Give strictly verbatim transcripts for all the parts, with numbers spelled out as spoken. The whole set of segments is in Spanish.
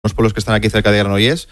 unos pueblos que están aquí cerca de Granollers,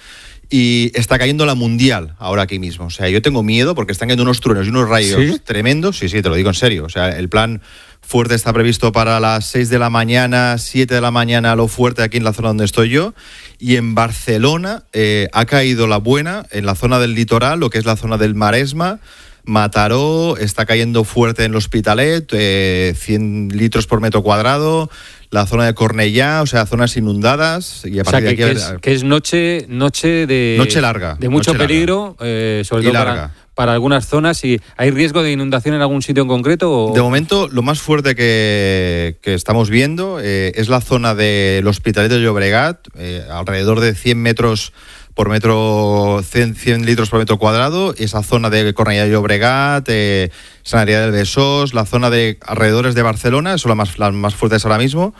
y está cayendo la Mundial ahora aquí mismo. O sea, yo tengo miedo porque están cayendo unos truenos y unos rayos ¿Sí? tremendos. Sí, sí, te lo digo en serio. O sea, el plan fuerte está previsto para las seis de la mañana, siete de la mañana, lo fuerte aquí en la zona donde estoy yo. Y en Barcelona eh, ha caído la buena, en la zona del litoral, lo que es la zona del Maresma, Mataró, está cayendo fuerte en l'Hospitalet, eh, cien litros por metro cuadrado, la zona de Cornellá, o sea, zonas inundadas. Y a o partir sea, que, de aquí, que, es, que es noche noche de noche larga, de mucho noche peligro, eh, sobre y todo larga. Para, para algunas zonas. ¿Y hay riesgo de inundación en algún sitio en concreto? O... De momento, lo más fuerte que, que estamos viendo eh, es la zona del Hospitalet de Llobregat, eh, alrededor de cien metros por metro, cien, cien litros por metro cuadrado, esa zona de Cornellà de Llobregat, eh, Sant Adrià del Besòs, la zona de alrededores de Barcelona, son las más, las más fuertes ahora mismo,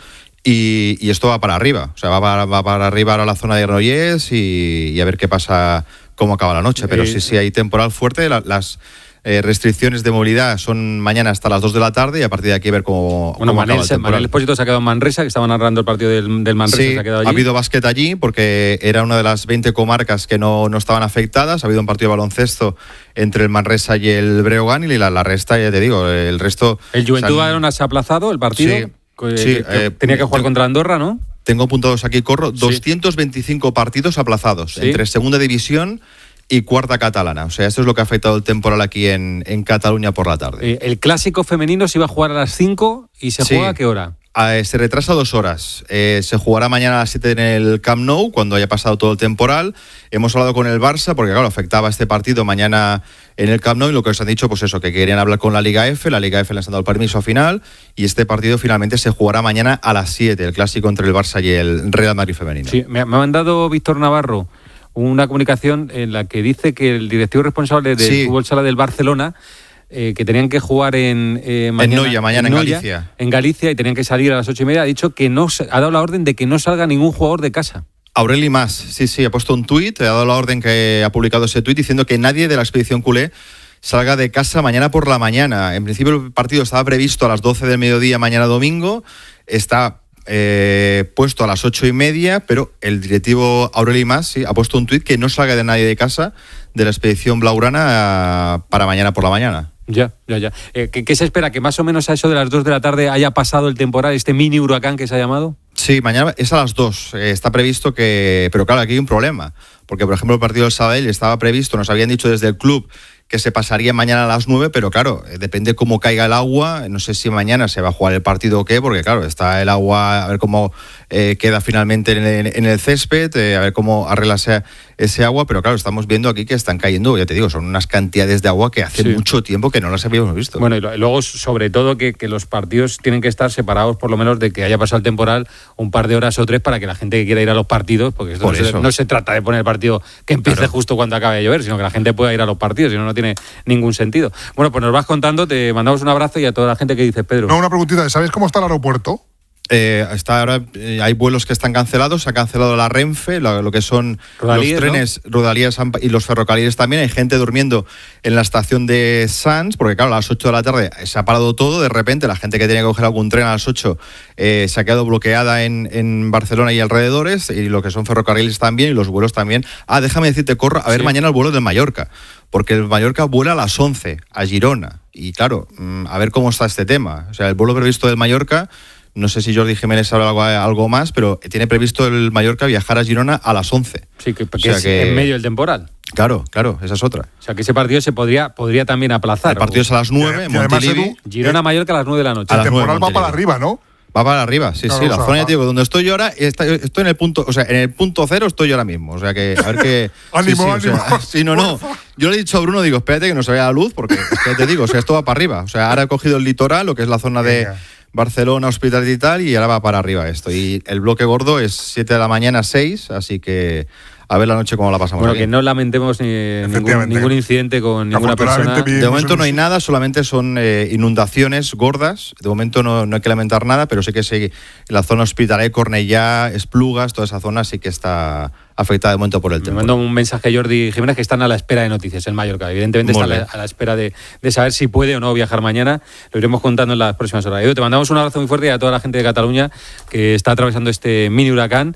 y, y esto va para arriba, o sea, va para, va para arriba ahora la zona de Granollers y, y a ver qué pasa, cómo acaba la noche, pero eh, sí, sí hay temporal fuerte, la, las... Eh, restricciones de movilidad son mañana hasta las dos de la tarde y a partir de aquí a ver cómo, bueno, cómo Manel, acaba el temporal. Manel Espósito se ha quedado en Manresa, que estaba narrando el partido del, del Manresa. Sí, se ha quedado allí. Ha habido básquet allí porque era una de las veinte comarcas que no, no estaban afectadas. Ha habido un partido de baloncesto entre el Manresa y el Breogán y la, la resta, ya te digo, el resto... El Juventud San... Badalona se ha aplazado, el partido. Sí, que, sí, que, que eh, tenía que jugar tengo, contra Andorra, ¿no? Tengo apuntados aquí, corro, sí. doscientos veinticinco partidos aplazados ¿Sí? entre segunda división y cuarta catalana. O sea, esto es lo que ha afectado el temporal aquí en, en Cataluña por la tarde. Eh, el clásico femenino se iba a jugar a las cinco y se sí. juega ¿a qué hora? Eh, se retrasa dos horas. Eh, se jugará mañana a las siete en el Camp Nou, cuando haya pasado todo el temporal. Hemos hablado con el Barça, porque claro, afectaba este partido mañana en el Camp Nou, y lo que os han dicho, pues eso, que querían hablar con la Liga F, la Liga F les han dado el permiso final, y este partido finalmente se jugará mañana a las siete, el clásico entre el Barça y el Real Madrid femenino. Sí, me ha mandado Víctor Navarro una comunicación en la que dice que el directivo responsable del sí. fútbol sala del Barcelona, eh, que tenían que jugar en eh, mañana, en Noia, mañana en, en Noia, Galicia. En Galicia, y tenían que salir a las ocho y media, ha dicho que no, ha dado la orden de que no salga ningún jugador de casa. Aureli Mas, sí, sí, ha puesto un tuit, ha dado la orden que ha publicado ese tuit diciendo que nadie de la expedición culé salga de casa mañana por la mañana. En principio el partido estaba previsto a las doce del mediodía mañana domingo, está eh, puesto a las ocho y media, pero el directivo Aureli Mas sí, ha puesto un tuit que no salga de nadie de casa de la expedición blaugrana para mañana por la mañana. Ya, ya, ya. Eh, ¿qué, ¿Qué se espera? ¿Que más o menos a eso de las dos de la tarde haya pasado el temporal, este mini huracán que se ha llamado? Sí, mañana es a las dos. Eh, está previsto que... Pero claro, aquí hay un problema. Porque, por ejemplo, el partido del Sabadell estaba previsto, nos habían dicho desde el club que se pasaría mañana a las nueve, pero claro, depende cómo caiga el agua. No sé si mañana se va a jugar el partido o qué, porque claro, está el agua, a ver cómo eh, queda finalmente en el, en el césped, eh, a ver cómo arreglase ese agua, pero claro, estamos viendo aquí que están cayendo, ya te digo, son unas cantidades de agua que hace sí. mucho tiempo que no las habíamos visto. Bueno, y luego, sobre todo, que, que los partidos tienen que estar separados, por lo menos de que haya pasado el temporal, un par de horas o tres para que la gente que quiera ir a los partidos, porque esto por no, se, no se trata de poner el partido que empiece claro. justo cuando acabe de llover, sino que la gente pueda ir a los partidos, si no, no tiene ningún sentido. Bueno, pues nos vas contando, te mandamos un abrazo y a toda la gente que dice Pedro. No, una preguntita, ¿sabéis cómo está el aeropuerto? Eh, está ahora eh, hay vuelos que están cancelados, se ha cancelado la Renfe, lo, lo que son Rodalíes, los trenes, ¿no? Rodalíes y los ferrocarriles también. Hay gente durmiendo en la estación de Sants, porque claro, a las ocho de la tarde se ha parado todo, de repente la gente que tenía que coger algún tren a las ocho eh, se ha quedado bloqueada en, en Barcelona y alrededores, y lo que son ferrocarriles también, y los vuelos también. Ah, déjame decirte, corro, a ver sí. mañana el vuelo de Mallorca, porque el Mallorca vuela a las once a Girona, y claro, a ver cómo está este tema. O sea, el vuelo previsto del Mallorca, no sé si Jordi Jiménez sabe algo, algo más, pero tiene previsto el Mallorca viajar a Girona a las once. Sí, que, que o sea es que, en medio del temporal. Claro, claro, esa es otra. O sea, que ese partido se podría podría también aplazar. El partido es a las nueve, en Montilivi. Girona-Mallorca a las nueve de la noche. El temporal va para arriba, ¿no? Va para arriba, sí, claro, sí, la zona, ya te digo, donde estoy yo ahora, está, estoy en el punto, o sea, en el punto cero estoy yo ahora mismo, o sea que, a ver qué... ánimo, sí, sí, ánimo. O sea, sí, no, no, yo le he dicho a Bruno, digo, espérate que no se vea la luz, porque, es que te digo, o sea, esto va para arriba, o sea, ahora he cogido el litoral, lo que es la zona de Barcelona, Hospitalet y tal, y ahora va para arriba esto, y el bloque gordo es siete de la mañana, seis, así que... A ver la noche cómo la pasamos. Bueno, aquí. que no lamentemos ni ningún, ningún incidente con ninguna persona. De momento no hay nada, solamente son eh, inundaciones gordas. De momento no, no hay que lamentar nada, pero sí que sí, en la zona Hospitalet, Cornellà, Esplugas, toda esa zona sí que está afectada de momento por el temporal. Me mando un mensaje a Jordi Jiménez que están a la espera de noticias en Mallorca. Evidentemente están a la, a la espera de, de saber si puede o no viajar mañana. Lo iremos contando en las próximas horas. Edu, te mandamos un abrazo muy fuerte y a toda la gente de Cataluña que está atravesando este mini huracán.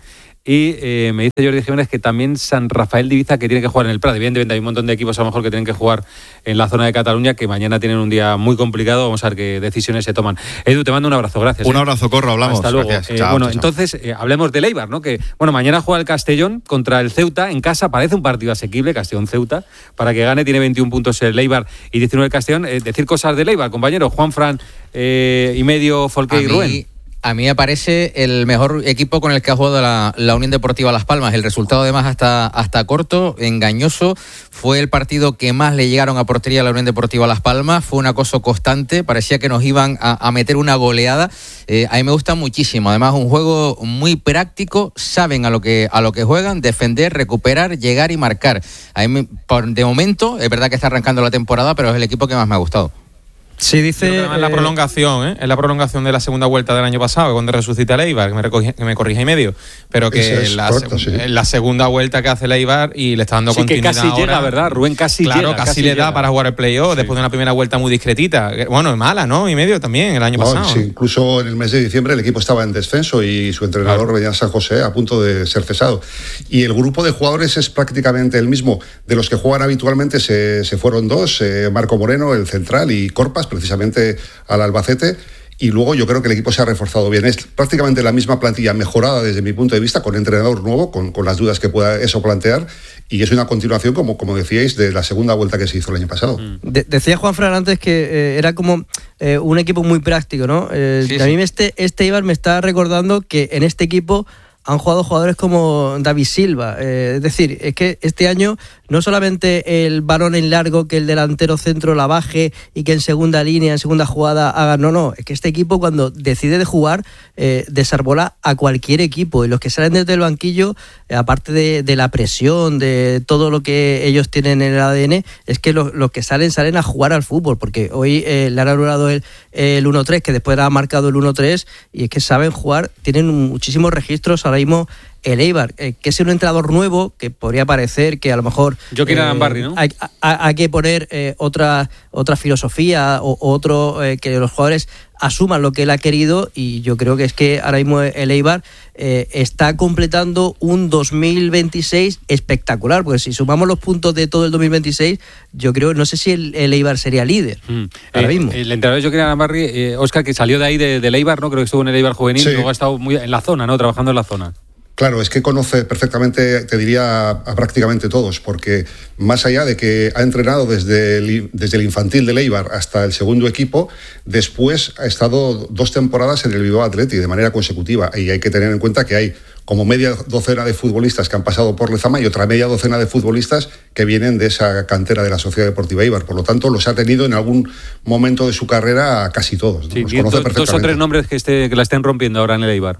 Y eh, me dice Jordi Jiménez que también San Rafael de Ibiza, que tiene que jugar en el Prat. Evidentemente hay un montón de equipos a lo mejor que tienen que jugar en la zona de Cataluña, que mañana tienen un día muy complicado. Vamos a ver qué decisiones se toman. Edu, te mando un abrazo, gracias. Un ¿eh? abrazo, Corro, hablamos. Hasta luego. Gracias. Eh, chao, bueno, chao. entonces eh, hablemos del Eibar, ¿no? Que bueno, mañana juega el Castellón contra el Ceuta en casa. Parece un partido asequible, Castellón-Ceuta, para que gane. Tiene veintiún puntos el Eibar y diecinueve el Castellón. Eh, decir cosas del Eibar, compañero. Juanfran eh, y medio, Folqué y Rubén. A mí me parece el mejor equipo con el que ha jugado la, la Unión Deportiva Las Palmas. El resultado además hasta, hasta corto, engañoso. Fue el partido que más le llegaron a portería a la Unión Deportiva Las Palmas. Fue un acoso constante. Parecía que nos iban a, a meter una goleada. Eh, a mí me gusta muchísimo. Además, un juego muy práctico. Saben a lo que, a lo que juegan. Defender, recuperar, llegar y marcar. A mí me, por, de momento, es verdad que está arrancando la temporada, pero es el equipo que más me ha gustado. Sí, dice. Es la prolongación, ¿eh? Es la prolongación de la segunda vuelta del año pasado, cuando resucita el Eibar, que me, recoge, que me corrija y medio. Pero que la, correcto, sí. la segunda vuelta que hace el Eibar y le está dando sí, continuidad. Que casi ahora. llega, ¿verdad? Rubén casi claro, llega. Claro, casi, casi le llega. da para jugar el playoff, sí. Después de una primera vuelta muy discretita. Bueno, es mala, ¿no? Y medio también, el año no, pasado. Sí, incluso en el mes de diciembre el equipo estaba en descenso y su entrenador, claro. Beñat San José, a punto de ser cesado. Y el grupo de jugadores es prácticamente el mismo. De los que juegan habitualmente se, se fueron dos, eh, Marco Moreno, el central, y Corpas, precisamente al Albacete. Y luego yo creo que el equipo se ha reforzado bien. Es prácticamente la misma plantilla mejorada desde mi punto de vista, con entrenador nuevo, con, con las dudas que pueda eso plantear. Y es una continuación, como, como decíais, de la segunda vuelta que se hizo el año pasado. De, decía Juanfran antes que eh, era como eh, un equipo muy práctico, ¿no? Eh, sí, a mí sí. este, este Eibar me está recordando que en este equipo han jugado jugadores como David Silva. Eh, es decir, es que este año no solamente el balón en largo, que el delantero centro la baje y que en segunda línea, en segunda jugada haga... No, no, es que este equipo cuando decide de jugar eh, desarbola a cualquier equipo. Y los que salen desde el banquillo, eh, aparte de, de la presión, de todo lo que ellos tienen en el A D N, es que los, los que salen, salen a jugar al fútbol. Porque hoy eh, le han anulado el, el uno tres, que después ha marcado el uno tres, y es que saben jugar, tienen muchísimos registros ahora mismo. El Eibar, eh, que es un entrenador nuevo, que podría parecer que a lo mejor Joaquín Arambarri, ¿no? Hay, hay, hay que poner eh, otra otra filosofía o otro eh, que los jugadores asuman lo que él ha querido, y yo creo que es que ahora mismo el Eibar eh, está completando un dos mil veintiséis espectacular, porque si sumamos los puntos de todo el dos mil veintiséis, yo creo, no sé si el, el Eibar sería líder mm. ahora eh, mismo. El entrenador Joaquín Arambarri, eh, Óscar, que salió de ahí de, del Eibar, ¿no? Creo que estuvo en el Eibar juvenil, sí. Luego ha estado muy en la zona, ¿no? Trabajando en la zona. Claro, es que conoce perfectamente, te diría, a, a prácticamente todos, porque más allá de que ha entrenado desde el, desde el infantil del Eibar hasta el segundo equipo, después ha estado dos temporadas en el Bilbao Athletic de manera consecutiva, y hay que tener en cuenta que hay como media docena de futbolistas que han pasado por Lezama y otra media docena de futbolistas que vienen de esa cantera de la Sociedad Deportiva Eibar. Por lo tanto, los ha tenido en algún momento de su carrera casi todos, ¿no? Sí, los conoce dos, perfectamente. Dos o tres nombres que, esté, que la estén rompiendo ahora en el Eibar.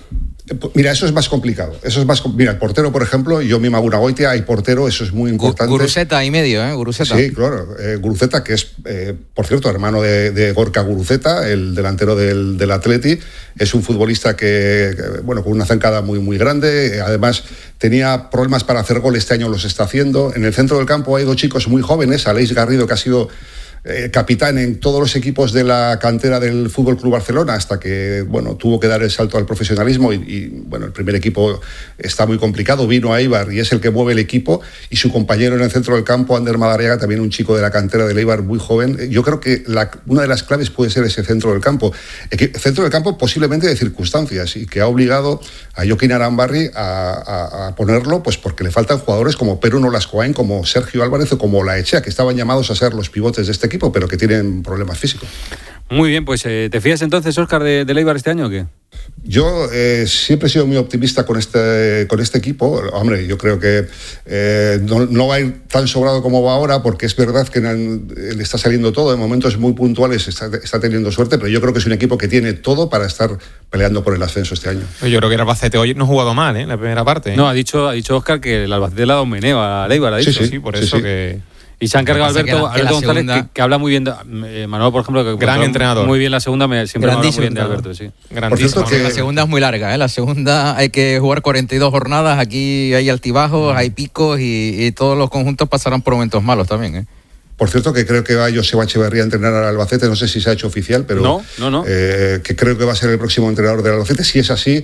Mira, eso es más complicado. Eso es más, mira, el portero, por ejemplo, yo mismo hago una goitia, hay portero, eso es muy importante. Guruzeta y medio, ¿eh? Guruzeta. Sí, claro. Eh, Guruzeta, que es, eh, por cierto, hermano de, de Gorka Guruzeta, el delantero del, del Atleti, es un futbolista que, que, bueno, con una zancada muy, muy grande. Además, tenía problemas para hacer gol, este año los está haciendo. En el centro del campo hay dos chicos muy jóvenes, Aleix Garrido, que ha sido Eh, capitán en todos los equipos de la cantera del Fútbol Club Barcelona, hasta que, bueno, tuvo que dar el salto al profesionalismo y, y, bueno, el primer equipo está muy complicado, vino a Eibar y es el que mueve el equipo, y su compañero en el centro del campo, Ander Madariaga, también un chico de la cantera del Eibar muy joven. Yo creo que la, una de las claves puede ser ese centro del campo, el centro del campo posiblemente de circunstancias, y que ha obligado a Joaquín Arambarri a, a, a ponerlo, pues porque le faltan jugadores como Perú Nolascoain, como Sergio Álvarez o como Laechea, que estaban llamados a ser los pivotes de este equipo, pero que tienen problemas físicos. Muy bien, pues eh, ¿te fías entonces, Óscar, de, de Eibar este año o qué? Yo eh, siempre he sido muy optimista con este, con este equipo. Hombre, yo creo que eh, no, no va a ir tan sobrado como va ahora, porque es verdad que le está saliendo todo, en momentos muy puntuales está, está teniendo suerte, pero yo creo que es un equipo que tiene todo para estar peleando por el ascenso este año. Yo creo que el Albacete hoy no ha jugado mal, ¿eh? En la primera parte. No, ha dicho, ha dicho Óscar que el Albacete le ha dado un meneo a Eibar, ha dicho. Sí, sí, sí, por sí, eso sí. que... Y se ha encargado Alberto, que la, que Alberto González, segunda... que, que habla muy bien. De, eh, Manuel, por ejemplo, que gran entrenador. Muy bien la segunda, me, siempre me habla muy bien de Alberto. Sí. Grandísimo. Que... La segunda es muy larga, ¿eh? La segunda hay que jugar cuarenta y dos jornadas. Aquí hay altibajos, hay picos y, y todos los conjuntos pasarán por momentos malos también, ¿eh? Por cierto, que creo que va Joseba Echeverría a entrenar al Albacete, no sé si se ha hecho oficial, pero no, no, no. Eh, que creo que va a ser el próximo entrenador del Albacete. Si es así,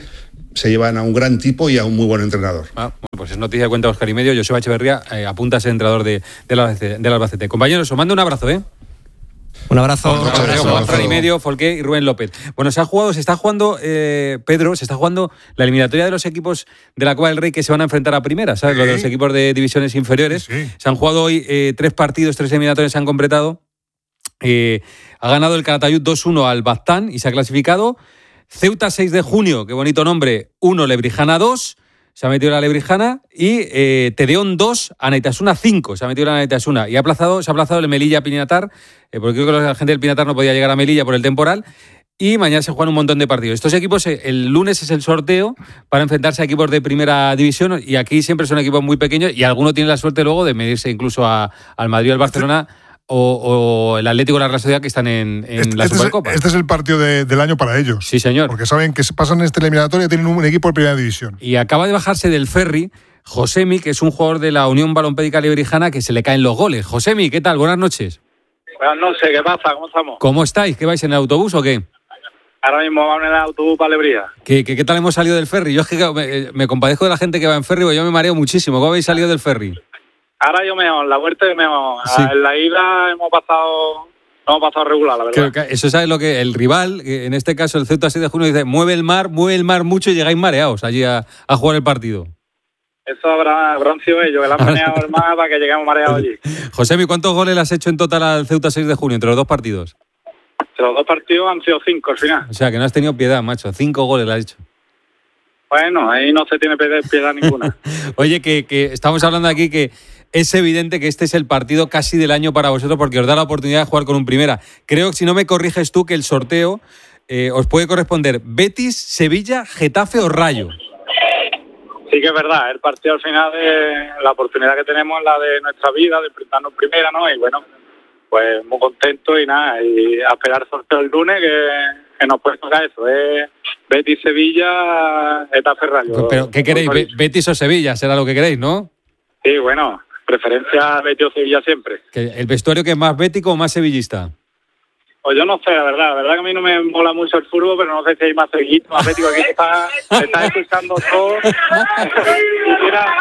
se llevan a un gran tipo y a un muy buen entrenador. Ah, bueno, pues es noticia de cuenta Oscar y medio. Joseba Echeverría eh, apunta a ser entrenador de, del, Albacete, del Albacete. Compañeros, os mando un abrazo, ¿eh? Un abrazo. Un abrazo. Juan Fran y medio, Folqué y Rubén López. Bueno, se ha jugado, se está jugando, eh, Pedro, se está jugando la eliminatoria de los equipos de la Copa del Rey que se van a enfrentar a primera, ¿sabes? Sí. Los de los equipos de divisiones inferiores. Sí. Se han jugado hoy eh, tres partidos, tres eliminatorias se han completado. Eh, ha ganado el Calatayud dos uno al Baztán y se ha clasificado. Ceuta seis de junio, qué bonito nombre, uno, Lebrijana dos, se ha metido la Lebrijana, y eh, Tedeón dos, Anaitasuna cinco, se ha metido la Anaitasuna, y ha aplazado, se ha aplazado el Melilla-Pinatar, eh, porque creo que la gente del Pinatar no podía llegar a Melilla por el temporal, y mañana se juegan un montón de partidos. Estos equipos, el lunes es el sorteo para enfrentarse a equipos de primera división, y aquí siempre son equipos muy pequeños, y alguno tiene la suerte luego de medirse incluso a, al Madrid o al Barcelona, O, o el Atlético de la Real Sociedad, que están en, en este, la este Supercopa. Es, este es el partido de, del año para ellos. Sí, señor. Porque saben que se pasan esta eliminatoria y tienen un equipo de primera división. Y acaba de bajarse del ferry Josemi, que es un jugador de la Unión Balompédica Lebrijana, que se le caen los goles. Josemi, ¿qué tal? Buenas noches. Buenas noches, ¿qué pasa? ¿Cómo estamos? ¿Cómo estáis? ¿Qué vais en el autobús o qué? Ahora mismo vamos en el autobús para Lebría. ¿Qué, qué, ¿Qué tal hemos salido del ferry? Yo es que me, me compadezco de la gente que va en ferry, porque yo me mareo muchísimo. ¿Cómo habéis salido del ferry? Ahora yo mejor, la vuelta es mejor. Sí. En la ida hemos pasado hemos pasado regular, la verdad. Que, que eso sabe lo que el rival, que en este caso el Ceuta seis de junio, dice, mueve el mar, mueve el mar mucho y llegáis mareados allí a, a jugar el partido. Eso habrá, habrán sido ellos, que le han maneado el mar para que lleguemos mareados allí. Josemi, ¿cuántos goles le has hecho en total al Ceuta seis de junio entre los dos partidos? Entre los dos partidos han sido cinco al final. O sea, que no has tenido piedad, macho. Cinco goles le has hecho. Bueno, ahí no se tiene piedad ninguna. Oye, que, que estamos hablando aquí que es evidente que este es el partido casi del año para vosotros porque os da la oportunidad de jugar con un primera. Creo que, si no me corriges tú, que el sorteo eh, os puede corresponder Betis, Sevilla, Getafe o Rayo. Sí que es verdad, el partido al final es la oportunidad que tenemos en la de nuestra vida, de enfrentarnos primera, ¿no? Y bueno, pues muy contento y nada, y a esperar el sorteo el lunes que, que nos puede tocar eso, es Betis, Sevilla, Getafe, Rayo. ¿Pero qué queréis? Be- ¿Betis o Sevilla? Será lo que queréis, ¿no? Sí, bueno, preferencia Betis o Sevilla siempre. ¿El vestuario que es más bético o más sevillista? Pues yo no sé, la verdad. La verdad que a mí no me mola mucho el fútbol, pero no sé si hay más sevillista, más bético. Aquí está, está escuchando todo. Mira.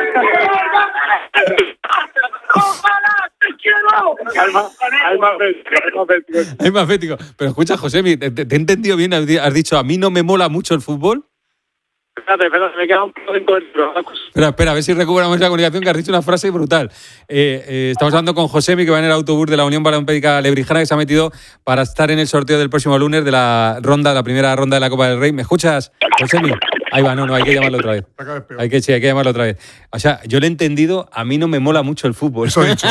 Hay más, hay más bético, hay más bético. Hay más bético. Pero escucha, Josemi, ¿te, te he entendido bien? Has dicho, a mí no me mola mucho el fútbol. Espérate, espérate, me queda un poco de encuentro. Espera, espera, a ver si recuperamos la comunicación, que has dicho una frase brutal. Eh, eh, estamos hablando con Josemi, que va en el autobús de la Unión Balompédica Lebrijana, que se ha metido para estar en el sorteo del próximo lunes de la ronda, la primera ronda de la Copa del Rey. ¿Me escuchas, Josemi? Ahí va, no, no, hay que llamarlo otra vez. Hay que, sí, hay que llamarlo otra vez. O sea, yo le he entendido, a mí no me mola mucho el fútbol. Eso he dicho.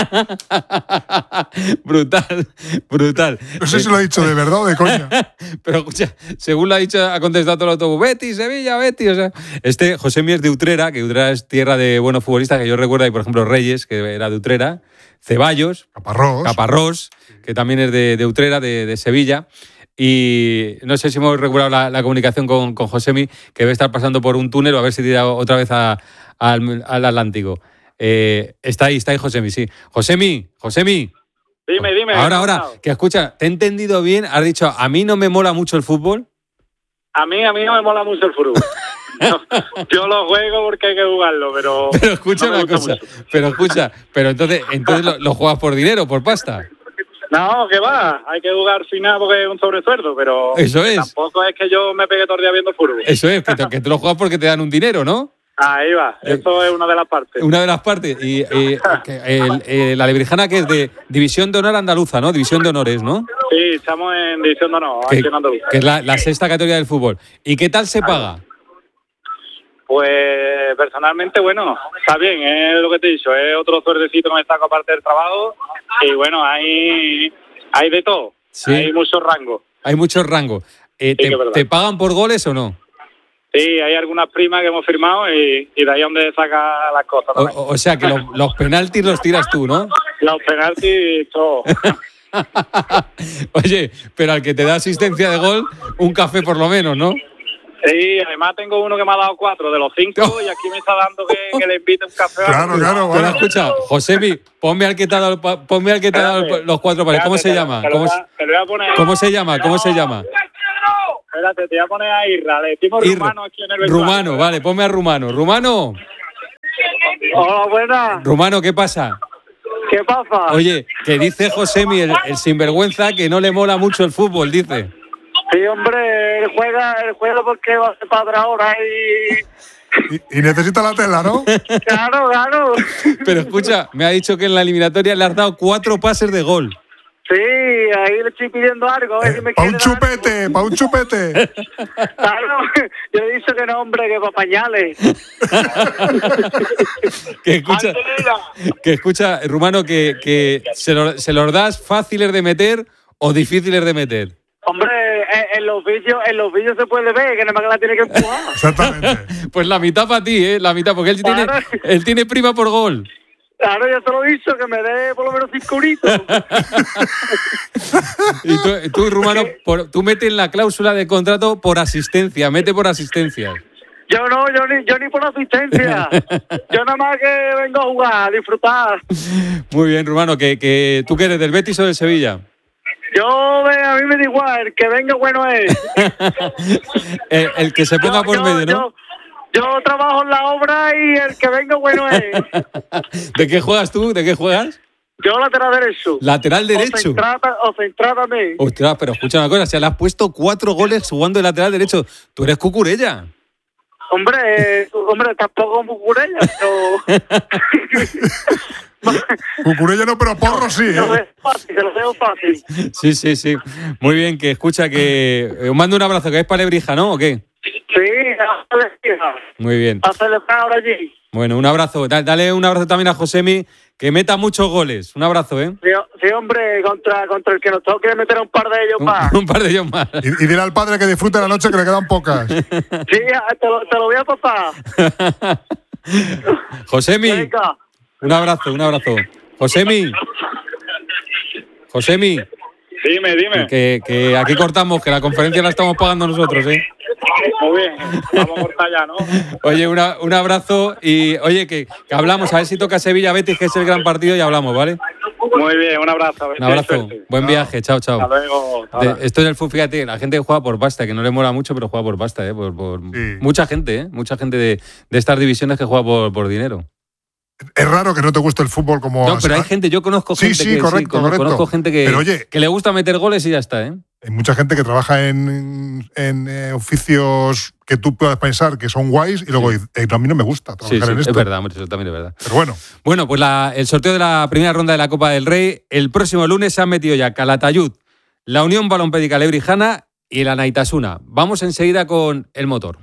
Brutal, brutal. No sé si lo ha dicho de verdad o de coña. Pero escucha, según lo ha dicho, ha contestado todo el autobús, Betis, Sevilla, Betis. O sea, este Josemi es de Utrera, que Utrera es tierra de buenos futbolistas, que yo recuerdo ahí, por ejemplo, Reyes, que era de Utrera, Ceballos, Caparrós, Caparrós que también es de, de Utrera, de, de Sevilla. Y no sé si hemos recuperado la, la comunicación con, con Josemi, que debe estar pasando por un túnel o a ver si tira otra vez a, a, al, al Atlántico. Eh, está ahí, está ahí Josemi, sí. Josemi, Josemi. Dime, dime. Ahora, ahora, que escucha, ¿te he entendido bien? Has dicho, a mí no me mola mucho el fútbol. A mí, a mí no me mola mucho el fútbol. Yo, yo lo juego porque hay que jugarlo, pero... Pero escucha no una cosa, mucho. pero escucha, pero entonces, entonces lo, lo juegas por dinero, por pasta. No, que va, hay que jugar final porque es un sobresueldo, pero eso es. Tampoco es que yo me pegue todo el día viendo fútbol. Eso es, que, te, que tú lo juegas porque te dan un dinero, ¿no? Ahí va, eso eh, es una de las partes. Una de las partes. Y, y que el, el, la Lebrijana, que es de División de Honor Andaluza, ¿no? División de Honores, ¿no? Sí, estamos en División de Honor, que, aquí en Andaluza. Que es la, la sexta categoría del fútbol. ¿Y qué tal se paga? Pues personalmente, bueno, está bien, es lo que te he dicho, es otro suerdecito que me saco aparte del trabajo y bueno, hay, hay de todo, sí. Hay muchos rangos. Hay muchos rangos. Eh, sí, te, ¿Te pagan por goles o no? Sí, hay algunas primas que hemos firmado y, y de ahí es donde saca las cosas. O, o sea, que los, los penaltis los tiras tú, ¿no? Los penaltis, todo. Oye, pero al que te da asistencia de gol, un café por lo menos, ¿no? Sí, además tengo uno que me ha dado cuatro de los cinco oh. y aquí me está dando que, que le invite un café. Claro, claro, bueno. ¿Te lo has escuchado? Josemi, ponme al que te ha dado, ponme al que te ha dado los cuatro pares. ¿Cómo se llama? ¿Cómo, ¿Cómo se llama? ¿Cómo se llama? espérate, te voy a poner a Irra. Le decimos Irra. rumano aquí en el vestuario. Rumano, vale, ponme a Rumano. Rumano, Hola, buenas. Rumano, ¿qué pasa? ¿Qué pasa? Oye, que dice Josemi, el, el sinvergüenza, que no le mola mucho el fútbol, dice. Sí, hombre, él juega, él juega porque va a ser padre ahora y... Y, y necesita la tela, ¿no? Claro, claro. Pero escucha, me ha dicho que en la eliminatoria le has dado cuatro pases de gol. Sí, ahí le estoy pidiendo algo. A ver si me Pa' quiere un dar chupete, pa' un chupete. algo. Claro, yo he dicho que no, hombre, que para pañales. Que escucha, que escucha, Rumano, que, que se, lo- se los das fáciles de meter o difíciles de meter. Hombre, en, en los vídeos, en los vídeos se puede ver que nada más que la tiene que empujar. Exactamente. Pues la mitad para ti, ¿eh? La mitad, porque él tiene, Claro. él tiene prima por gol. Claro, ya te lo he dicho, que me dé por lo menos cinco euritos. Y tú, tú Rumano, por- tú metes la cláusula de contrato por asistencia, mete por asistencia. Yo no, yo ni, yo ni por asistencia. Yo nada más que vengo a jugar, a disfrutar. Muy bien, Rumano, que, que tú que eres del Betis o del Sevilla. Yo, ve, a mí me da igual, el que venga bueno es. el, el que se ponga Yo- por yo- medio, ¿no? Yo, yo trabajo en la obra y el que venga bueno es. ¿De qué juegas tú? ¿De qué juegas? Yo lateral derecho. Lateral derecho. O centrada, o centrada también. Ostras, pero escucha una cosa, se le has puesto cuatro goles jugando de lateral derecho. Tú eres cucurella. Hombre, eh, hombre, tampoco muy curella, pero... Cucurella no, pero porro sí, Se lo ¿eh? dejo fácil, se lo dejo fácil. Sí, sí, sí. Muy bien, que escucha que... eh, Os mando un abrazo, que es para Lebrija, ¿no? ¿O qué? Sí, a Muy bien. celebrar ahora allí. Bueno, un abrazo. Da- Dale un abrazo también a Josemi, que meta muchos goles. Un abrazo, ¿eh? Sí, sí, hombre, contra, contra el que nos toque meter un par de ellos más. Un, un par de ellos más. Y, y dile al padre que disfrute la noche, que le quedan pocas. Sí, te lo, te lo voy a pasar. Josemi, Venga. un abrazo, un abrazo. Josemi. Josemi, Dime, dime. que, que aquí cortamos, que la conferencia la estamos pagando nosotros, ¿eh? Muy bien, vamos a cortar ya, ¿no? Oye, una- un abrazo y, oye, que, que hablamos, a ver si toca Sevilla-Betis, que es el gran partido, y hablamos, ¿vale? Muy bien, un abrazo. Un abrazo, buen viaje, chao, chao. Hasta luego. Hasta De- ahora. esto es el fútbol, fíjate, la gente que juega por pasta, que no le mola mucho, pero juega por pasta, ¿eh? Por, por- Sí. Mucha gente, ¿eh? Mucha gente de, de estas divisiones que juega por, por dinero. Es raro que no te guste el fútbol como... No, pero hay gente, yo conozco Sí, gente sí, que correcto, conozco, correcto. conozco gente que, Pero, oye, que le gusta meter goles y ya está, ¿eh? hay mucha gente que trabaja en, en eh, oficios que tú puedas pensar que son guays y luego dices, "Eh, a mí no me gusta Sí, trabajar sí, en esto". es verdad, hombre, eso también es verdad. Pero bueno, Bueno, pues la- el sorteo de la primera ronda de la Copa del Rey, el próximo lunes se han metido ya Calatayud, la Unión Balompédica Lebrijana y la Naitasuna. Vamos enseguida con el motor.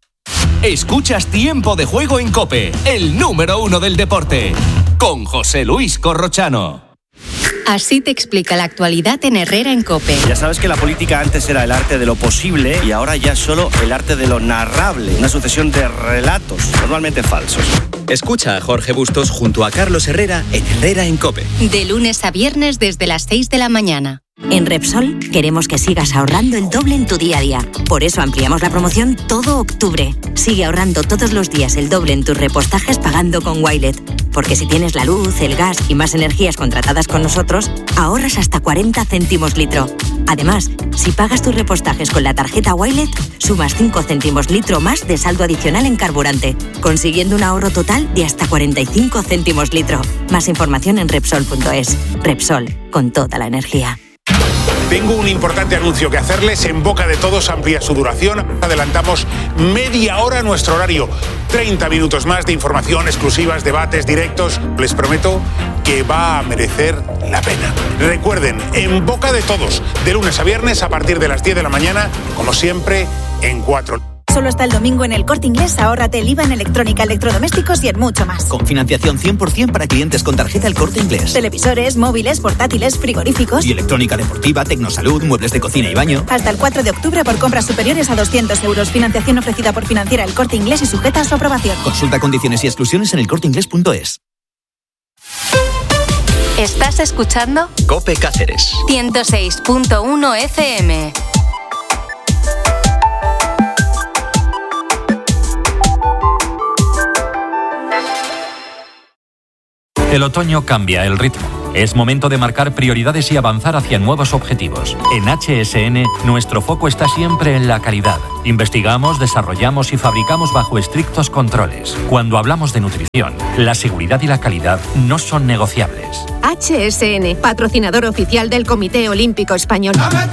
Escuchas Tiempo de Juego en COPE, el número uno del deporte, con José Luis Corrochano. Así te explica la actualidad en Herrera en COPE. Ya sabes que la política antes era el arte de lo posible y ahora ya es solo el arte de lo narrable, una sucesión de relatos, normalmente falsos. Escucha a Jorge Bustos junto a Carlos Herrera en Herrera en COPE. De lunes a viernes desde las seis de la mañana. En Repsol queremos que sigas ahorrando el doble en tu día a día. Por eso ampliamos la promoción todo octubre. Sigue ahorrando todos los días el doble en tus repostajes pagando con Wilet. Porque si tienes la luz, el gas y más energías contratadas con nosotros, ahorras hasta cuarenta céntimos litro. Además, si pagas tus repostajes con la tarjeta Wilet, sumas cinco céntimos litro más de saldo adicional en carburante, consiguiendo un ahorro total de hasta cuarenta y cinco céntimos litro. Más información en Repsol punto es. Repsol, con toda la energía. Tengo un importante anuncio que hacerles. En boca de todos amplía su duración. Adelantamos media hora nuestro horario. treinta minutos más de información, exclusivas, debates, directos. Les prometo que va a merecer la pena. Recuerden, en boca de todos, de lunes a viernes a partir de las diez de la mañana, como siempre, en cuatro. Solo hasta el domingo en El Corte Inglés, ahórrate el I V A en electrónica, electrodomésticos y en mucho más. Con financiación cien por ciento para clientes con tarjeta El Corte Inglés. Televisores, móviles, portátiles, frigoríficos. Y electrónica deportiva, tecnosalud, muebles de cocina y baño. Hasta el cuatro de octubre por compras superiores a doscientos euros. Financiación ofrecida por Financiera El Corte Inglés y sujeta a su aprobación. Consulta condiciones y exclusiones en el corte inglés punto es. ¿Estás escuchando? COPE Cáceres. ciento seis punto uno F M. El otoño cambia el ritmo. Es momento de marcar prioridades y avanzar hacia nuevos objetivos. En H S N, nuestro foco está siempre en la calidad. Investigamos, desarrollamos y fabricamos bajo estrictos controles. Cuando hablamos de nutrición, la seguridad y la calidad no son negociables. H S N, patrocinador oficial del Comité Olímpico Español.